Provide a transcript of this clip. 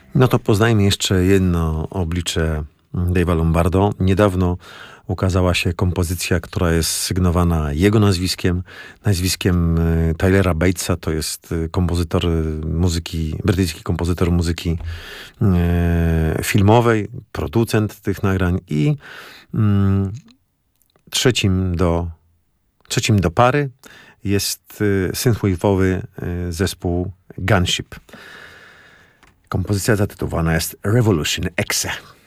No to poznajmy jeszcze jedno oblicze Dave'a Lombardo. Niedawno ukazała się kompozycja, która jest sygnowana jego nazwiskiem Tylera Batesa. To jest kompozytor muzyki, brytyjski kompozytor muzyki filmowej, producent tych nagrań i trzecim do pary jest synthwave'owy zespół Gunship. Kompozycja zatytułowana jest Revolution Exe.